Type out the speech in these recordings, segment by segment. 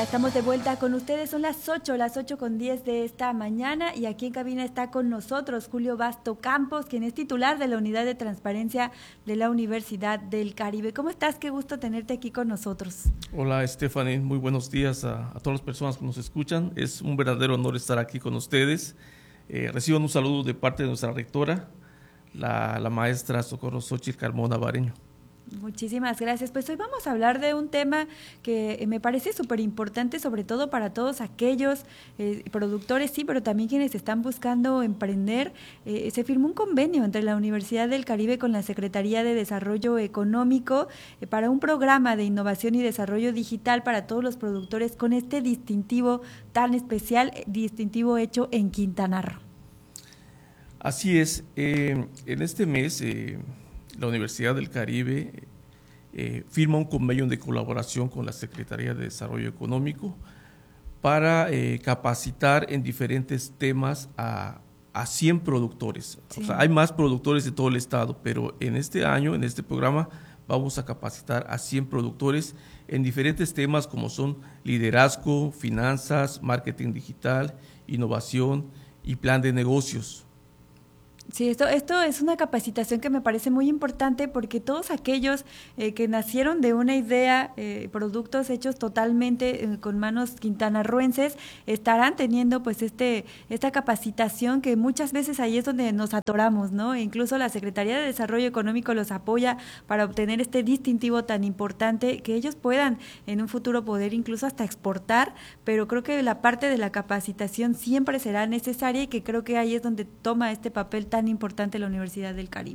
Ya estamos de vuelta con ustedes, son las 8:10 de esta mañana y aquí en cabina está con nosotros Julio Basto Campos, quien es titular de la Unidad de Transparencia de la Universidad del Caribe. ¿Cómo estás? Qué gusto tenerte aquí con nosotros. Hola Stephanie, muy buenos días a todas las personas que nos escuchan. Es un verdadero honor estar aquí con ustedes. Reciban un saludo de parte de nuestra rectora, la maestra Socorro Xochitl Carmona Bareño. Muchísimas gracias. Pues hoy vamos a hablar de un tema que me parece súper importante, sobre todo para todos aquellos productores, sí, pero también quienes están buscando emprender. Se firmó un convenio entre la Universidad del Caribe con la Secretaría de Desarrollo Económico para un programa de innovación y desarrollo digital para todos los productores con este distintivo tan especial, distintivo hecho en Quintana Roo. Así es. En este mes la Universidad del Caribe firma un convenio de colaboración con la Secretaría de Desarrollo Económico para capacitar en diferentes temas a 100 productores. Sí. O sea, hay más productores de todo el estado, pero en este año, en este programa, vamos a capacitar a 100 productores en diferentes temas como son liderazgo, finanzas, marketing digital, innovación y plan de negocios. Sí, esto es una capacitación que me parece muy importante porque todos aquellos que nacieron de una idea, productos hechos totalmente con manos quintanarroenses, estarán teniendo pues esta capacitación que muchas veces ahí es donde nos atoramos, ¿no? E incluso la Secretaría de Desarrollo Económico los apoya para obtener este distintivo tan importante que ellos puedan en un futuro poder incluso hasta exportar, pero creo que la parte de la capacitación siempre será necesaria y que creo que ahí es donde toma este papel tan importante la Universidad del Caribe.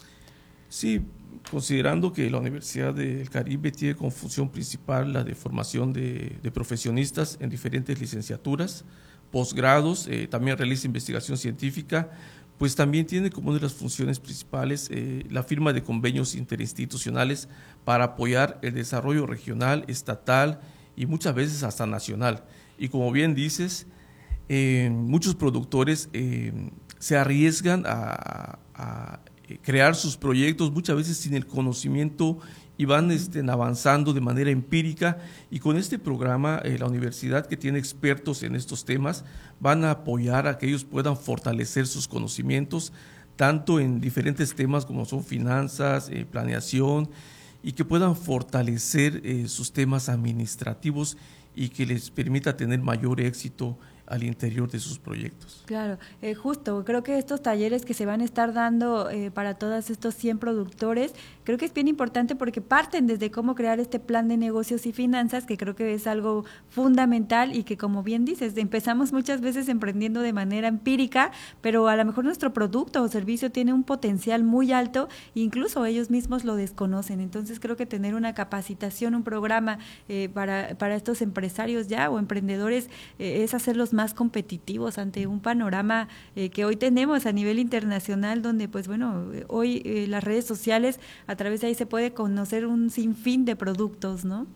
Sí, considerando que la Universidad del Caribe tiene como función principal la de formación de profesionistas en diferentes licenciaturas, posgrados, también realiza investigación científica, pues también tiene como una de las funciones principales la firma de convenios interinstitucionales para apoyar el desarrollo regional, estatal y muchas veces hasta nacional. Y como bien dices, muchos productores se arriesgan a crear sus proyectos muchas veces sin el conocimiento y van avanzando de manera empírica, y con este programa la universidad, que tiene expertos en estos temas, van a apoyar a que ellos puedan fortalecer sus conocimientos tanto en diferentes temas como son finanzas, planeación, y que puedan fortalecer sus temas administrativos y que les permita tener mayor éxito al interior de sus proyectos. Claro, justo, creo que estos talleres que se van a estar dando para todos estos 100 productores, creo que es bien importante porque parten desde cómo crear este plan de negocios y finanzas, que creo que es algo fundamental y que, como bien dices, empezamos muchas veces emprendiendo de manera empírica, pero a lo mejor nuestro producto o servicio tiene un potencial muy alto, incluso ellos mismos lo desconocen. Entonces creo que tener una capacitación, un programa para estos empresarios ya o emprendedores es hacerlos más competitivos ante un panorama que hoy tenemos a nivel internacional, donde pues bueno, hoy las redes sociales, a través de ahí se puede conocer un sinfín de productos, ¿no?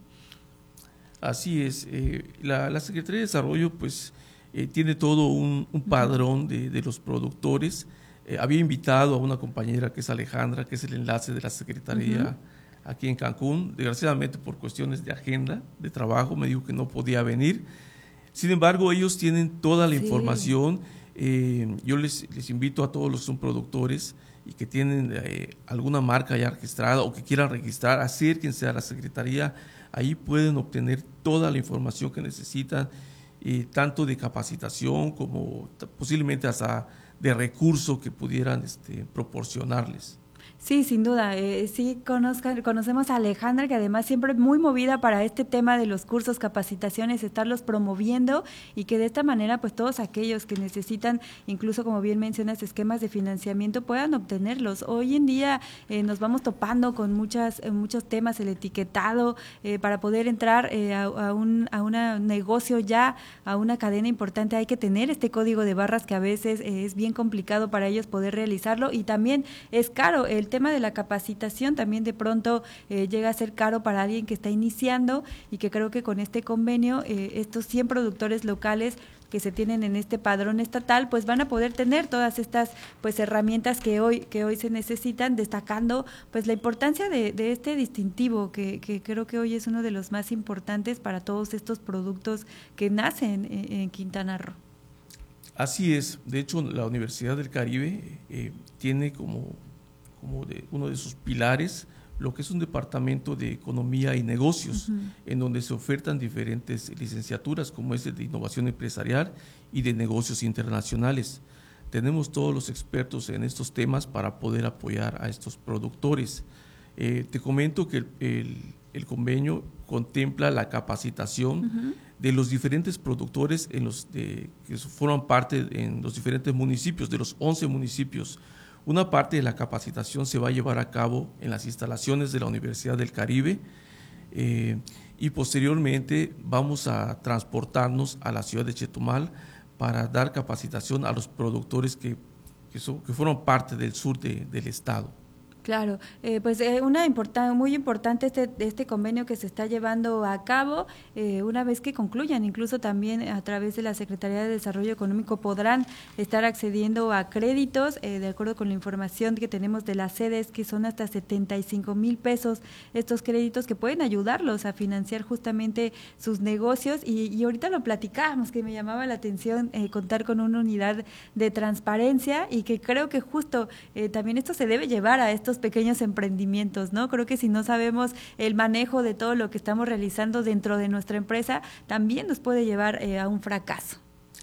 Así es, la Secretaría de Desarrollo pues tiene todo un padrón de los productores. Había invitado a una compañera que es Alejandra, que es el enlace de la Secretaría aquí en Cancún. Desgraciadamente por cuestiones de agenda, de trabajo, me dijo que no podía venir. Sin embargo, ellos tienen toda la información. Yo les invito a todos los que son productores y que tienen alguna marca ya registrada o que quieran registrar, acérquense a la Secretaría. Ahí pueden obtener toda la información que necesitan, tanto de capacitación como posiblemente hasta de recursos que pudieran proporcionarles. Sí, sin duda. Sí, conocemos a Alejandra, que además siempre muy movida para este tema de los cursos, capacitaciones, estarlos promoviendo, y que de esta manera pues todos aquellos que necesitan, incluso como bien mencionas, esquemas de financiamiento, puedan obtenerlos. Hoy en día nos vamos topando con muchos temas, el etiquetado, para poder entrar a un negocio ya, a una cadena importante, hay que tener este código de barras que a veces es bien complicado para ellos poder realizarlo, y también es caro el tema de la capacitación también de pronto llega a ser caro para alguien que está iniciando, y que creo que con este convenio estos 100 productores locales que se tienen en este padrón estatal, pues van a poder tener todas estas pues herramientas que hoy se necesitan, destacando pues la importancia de este distintivo que creo que hoy es uno de los más importantes para todos estos productos que nacen en Quintana Roo. Así es. De hecho, la Universidad del Caribe tiene como uno de sus pilares lo que es un departamento de economía y negocios, en donde se ofertan diferentes licenciaturas, como es el de innovación empresarial y de negocios internacionales. Tenemos todos los expertos en estos temas para poder apoyar a estos productores. Te comento que el convenio contempla la capacitación de los diferentes productores que forman parte en los diferentes municipios, de los 11 municipios. Una parte de la capacitación se va a llevar a cabo en las instalaciones de la Universidad del Caribe y posteriormente vamos a transportarnos a la ciudad de Chetumal para dar capacitación a los productores que forman parte del sur del estado. Claro, pues muy importante este convenio que se está llevando a cabo. Una vez que concluyan, incluso también a través de la Secretaría de Desarrollo Económico podrán estar accediendo a créditos, de acuerdo con la información que tenemos de las sedes, que son hasta 75,000 pesos estos créditos que pueden ayudarlos a financiar justamente sus negocios. Y ahorita lo platicábamos, que me llamaba la atención contar con una unidad de transparencia, y que creo que justo también esto se debe llevar a estos pequeños emprendimientos, ¿no? Creo que si no sabemos el manejo de todo lo que estamos realizando dentro de nuestra empresa, también nos puede llevar a un fracaso.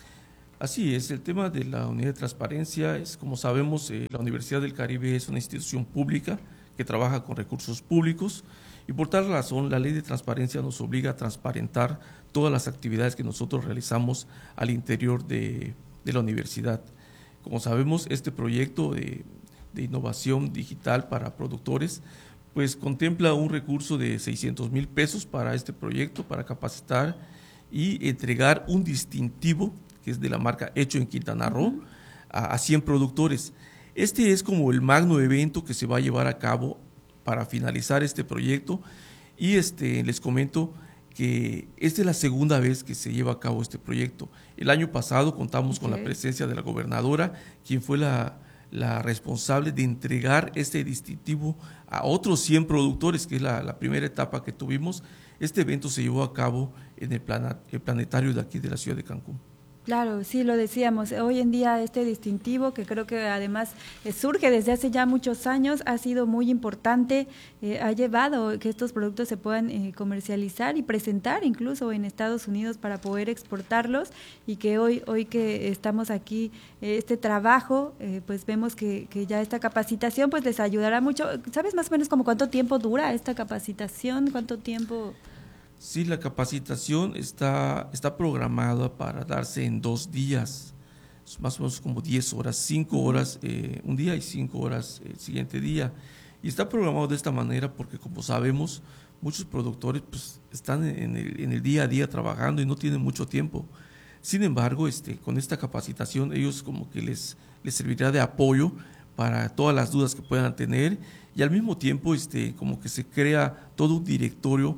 Así es, el tema de la unidad de transparencia es, como sabemos, la Universidad del Caribe es una institución pública que trabaja con recursos públicos, y por tal razón la ley de transparencia nos obliga a transparentar todas las actividades que nosotros realizamos al interior de la universidad. Como sabemos, este proyecto de innovación digital para productores, pues contempla un recurso de 600,000 pesos para este proyecto, para capacitar y entregar un distintivo que es de la marca Hecho en Quintana Roo a 100 productores. Este es como el magno evento que se va a llevar a cabo para finalizar este proyecto, y les comento que esta es la segunda vez que se lleva a cabo este proyecto. El año pasado contamos con la presencia de la gobernadora, quien fue la responsable de entregar este distintivo a otros 100 productores, que es la primera etapa que tuvimos. Este evento se llevó a cabo en el planetario de aquí de la ciudad de Cancún. Claro, sí, lo decíamos, hoy en día este distintivo, que creo que además surge desde hace ya muchos años, ha sido muy importante, ha llevado que estos productos se puedan comercializar y presentar incluso en Estados Unidos para poder exportarlos, y que hoy que estamos aquí, este trabajo, pues vemos que ya esta capacitación pues les ayudará mucho. ¿Sabes más o menos como cuánto tiempo dura esta capacitación? ¿Cuánto tiempo? Sí, la capacitación está programada para darse en 2 días, más o menos como 10 horas, 5 horas un día y 5 horas el siguiente día. Y está programado de esta manera porque, como sabemos, muchos productores pues, están en el día a día trabajando y no tienen mucho tiempo. Sin embargo, con esta capacitación ellos como que les servirá de apoyo para todas las dudas que puedan tener, y al mismo tiempo como que se crea todo un directorio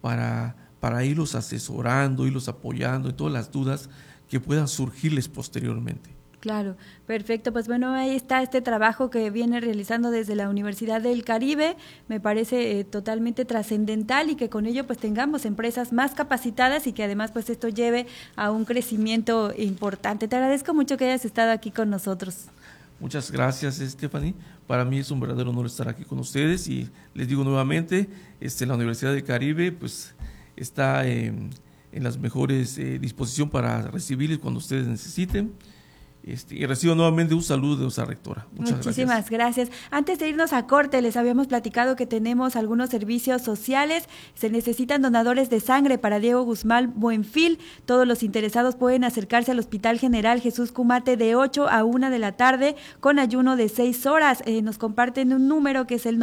para irlos asesorando, irlos apoyando en todas las dudas que puedan surgirles posteriormente. Claro, perfecto. Pues bueno, ahí está este trabajo que viene realizando desde la Universidad del Caribe. Me parece totalmente trascendental, y que con ello pues tengamos empresas más capacitadas, y que además pues esto lleve a un crecimiento importante. Te agradezco mucho que hayas estado aquí con nosotros. Muchas gracias, Stephanie. Para mí es un verdadero honor estar aquí con ustedes, y les digo nuevamente, la Universidad del Caribe pues está en las mejores disposición para recibirles cuando ustedes necesiten. Y recibo nuevamente un saludo de nuestra rectora. Muchísimas gracias. Antes de irnos a corte, les habíamos platicado que tenemos algunos servicios sociales. Se necesitan donadores de sangre para Diego Guzmán Buenfil. Todos los interesados pueden acercarse al Hospital General Jesús Cumate de 8 a 1 de la tarde con ayuno de 6 horas. Nos comparten un número que es el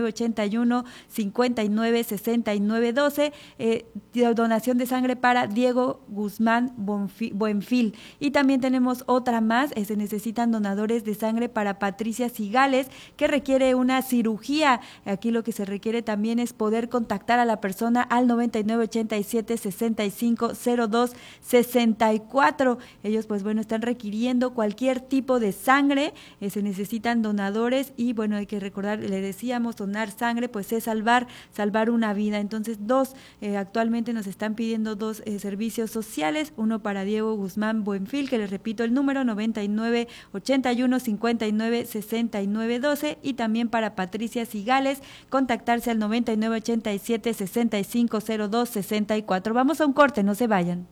9981-596912. Donación de sangre para Diego Guzmán Buenfil. Y también tenemos otra más. Se necesitan donadores de sangre para Patricia Cigales, que requiere una cirugía. Aquí lo que se requiere también es poder contactar a la persona al 9987-6502-64. Ellos, pues bueno, están requiriendo cualquier tipo de sangre. Se necesitan donadores y bueno, hay que recordar, le decíamos, donar sangre pues es salvar una vida. Entonces actualmente nos están pidiendo dos servicios sociales, uno para Diego Guzmán Buenfil, que les repito el número 9981-596912, y también para Patricia Cigales, contactarse al 9987-6502-64. Vamos a un corte, no se vayan.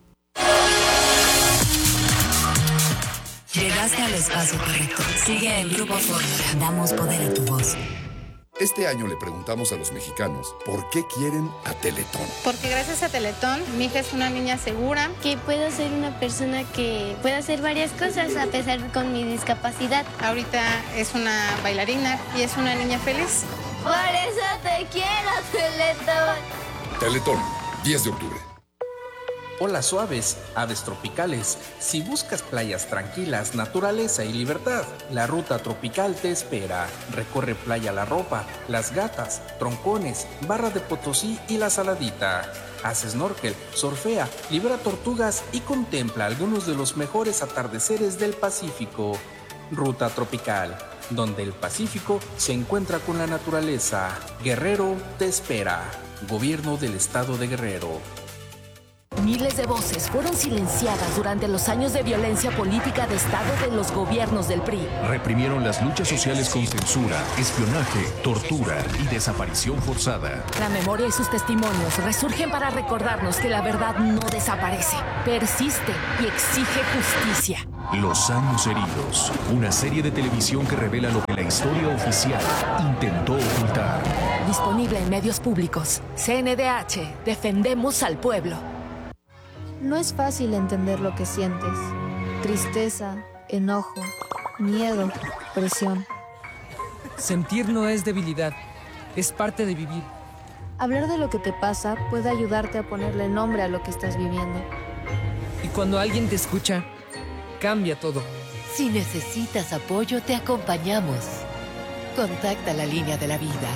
Llegaste al espacio correcto. Sigue el Grupo Fórmula. Damos poder a tu voz. Este año le preguntamos a los mexicanos por qué quieren a Teletón. Porque gracias a Teletón, mi hija es una niña segura. Que puedo ser una persona que puede hacer varias cosas a pesar con mi discapacidad. Ahorita es una bailarina y es una niña feliz. Por eso te quiero, Teletón. Teletón, 10 de octubre. Olas suaves, aves tropicales. Si buscas playas tranquilas, naturaleza y libertad, la ruta tropical te espera. Recorre Playa La Ropa, Las Gatas, Troncones, Barra de Potosí y La Saladita. Haz snorkel, surfea, libera tortugas y contempla algunos de los mejores atardeceres del Pacífico. Ruta tropical, donde el Pacífico se encuentra con la naturaleza. Guerrero te espera. Gobierno del Estado de Guerrero. Miles de voces fueron silenciadas durante los años de violencia política de Estado de los gobiernos del PRI. Reprimieron las luchas sociales con censura, espionaje, tortura y desaparición forzada. La memoria y sus testimonios resurgen para recordarnos que la verdad no desaparece, persiste y exige justicia. Los años heridos, una serie de televisión que revela lo que la historia oficial intentó ocultar. Disponible en medios públicos. CNDH, defendemos al pueblo. No es fácil entender lo que sientes. Tristeza, enojo, miedo, presión. Sentir no es debilidad, es parte de vivir. Hablar de lo que te pasa puede ayudarte a ponerle nombre a lo que estás viviendo. Y cuando alguien te escucha, cambia todo. Si necesitas apoyo, te acompañamos. Contacta la línea de la vida.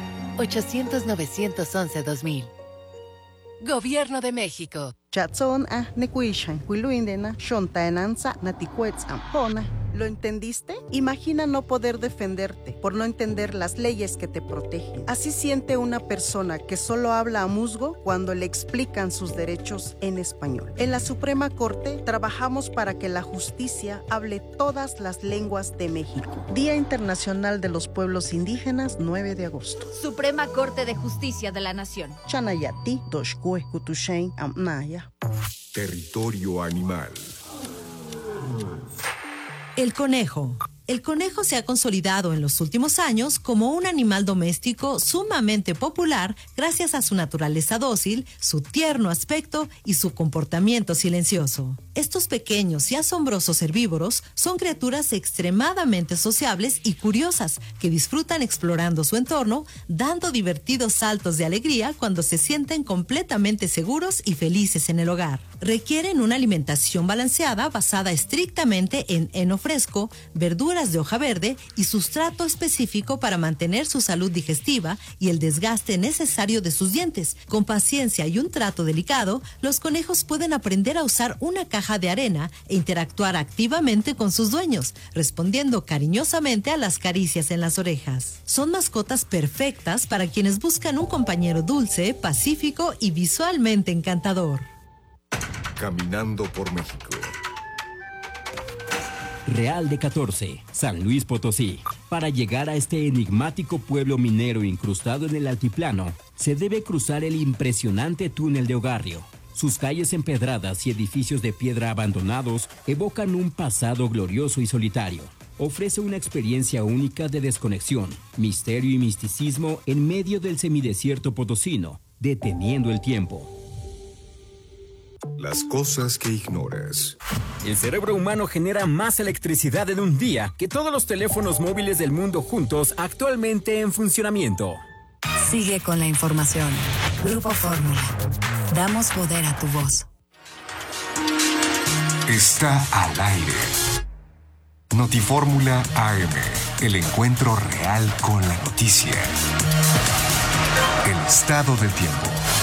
800-911-2000. Gobierno de México. ¿Lo entendiste? Imagina no poder defenderte por no entender las leyes que te protegen. Así siente una persona que solo habla a musgo cuando le explican sus derechos en español. En la Suprema Corte trabajamos para que la justicia hable todas las lenguas de México. Día Internacional de los Pueblos Indígenas, 9 de agosto. Suprema Corte de Justicia de la Nación. Chanayati, Doshkue, Kutushain, Amnaya. Territorio animal. El conejo. El conejo se ha consolidado en los últimos años como un animal doméstico sumamente popular gracias a su naturaleza dócil, su tierno aspecto y su comportamiento silencioso. Estos pequeños y asombrosos herbívoros son criaturas extremadamente sociables y curiosas que disfrutan explorando su entorno, dando divertidos saltos de alegría cuando se sienten completamente seguros y felices en el hogar. Requieren una alimentación balanceada basada estrictamente en heno fresco, verduras de hoja verde y sustrato específico para mantener su salud digestiva y el desgaste necesario de sus dientes. Con paciencia y un trato delicado, los conejos pueden aprender a usar una caja de arena e interactuar activamente con sus dueños, respondiendo cariñosamente a las caricias en las orejas. Son mascotas perfectas para quienes buscan un compañero dulce, pacífico y visualmente encantador. Caminando por México. Real de 14, San Luis Potosí. Para llegar a este enigmático pueblo minero incrustado en el altiplano, se debe cruzar el impresionante túnel de Ogarrio. Sus calles empedradas y edificios de piedra abandonados evocan un pasado glorioso y solitario. Ofrece una experiencia única de desconexión, misterio y misticismo en medio del semidesierto potosino, deteniendo el tiempo. Las cosas que ignoras. El cerebro humano genera más electricidad en un día que todos los teléfonos móviles del mundo juntos actualmente en funcionamiento. Sigue con la información. Grupo Fórmula. Damos poder a tu voz. Está al aire. Notifórmula AM, el encuentro real con la noticia. El estado del tiempo.